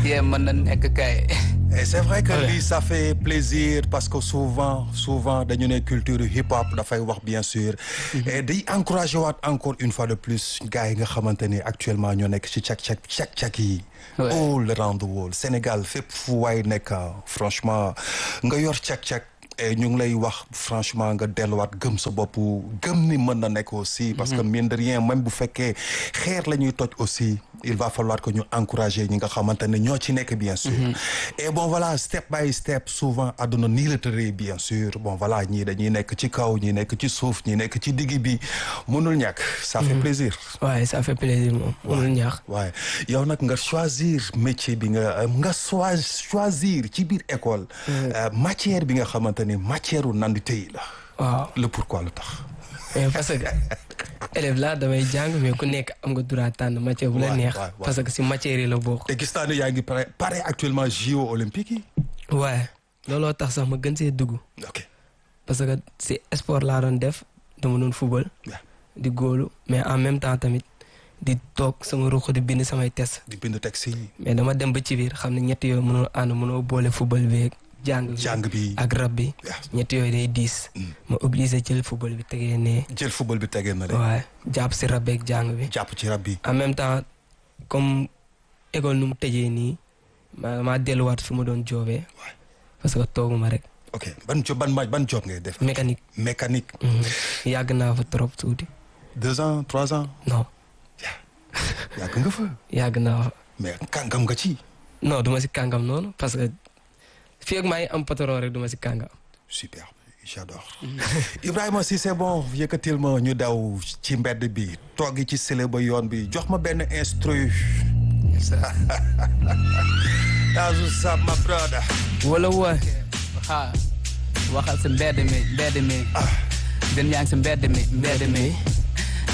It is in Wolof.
yeah mën na nekk kay. Et c'est vrai que lii ça fait plaisir parce que souvent dañu ne culture hip hop dafay wax bien sûr. Et di encourager waat encore une fois de plus gars yi nga xamante ni actuellement ñoo nekk ci cak yi. all around the world Sénégal fépp fu waay nekk franchement nga yor cak. et ñu ngi lay wax franchement nga delluwaat gëm sa bopp gëm ni mën na nekk aussi. parce que mine de rien même bu fekkee xeer la ñuy toj aussi il va falloir que ñu encourager ñi nga xamante ne ñoo ci nekk bien sûr. et bon voilà step by step souvent àdduna nii la tëree bien sûr bon voilà ñii dañuy nekk ci kaw ñii nekk ci suuf ñii nekk ci digg bi mënul ñàkk. ça fait plaisir. waaye ça fait plaisir moom mënul ñàkk. waaye yow nag nga choisir métier bi nga choisir ci biir école. matière bi nga xamante ni matière u nandite yi la. waaw le pourquoi lu tax. parce que élève la damay jàng mais ku nekk am nga droit tànn matière bu la neex. parce que si matière yi la bokk. te gis naa ne yaa ngi pare actuellement JO olympique yi. waaye looloo tax sax ma gën see dugg. ok parce que si sport laa doon def dama doon football. di góolu mais en même temps tamit di toog sama ruq di bind samay test. di bind texte yi. mais dama dem ba ci biir xam ne ñett yooyu mënoo ànd mënoo boole football bi jàng bi ak rab bi. ñett yooyu day diis. ma obligé jël football bi tegee ne. jël football bi tegee na de. waaye jàpp si rab beeg jàng bi. jàpp ci rab bi. en même temps comme école nu mu tëjee nii maa delluwaat fi ma doon joobee. parce que tooguma rek. ok ban job ngay def. mécanique. yàgg naa fa trop tuuti. 2 ans 3 ans. non. yàgg nga fa. yàgg naa fa. mais kàngam nga ci. non duma si kàngam noonu parce que fii ak maa ngi am patron rek duma si kàngam. super j'adore. Ibrahima si c'est bon yëkkatil ma ñu daw ci mbedd bi toogi ci sele ba yoon bi jox ma benn instru. That's what's up my brother. wala waxal si mbedd mi. gën yaa ngi si mbedd mi.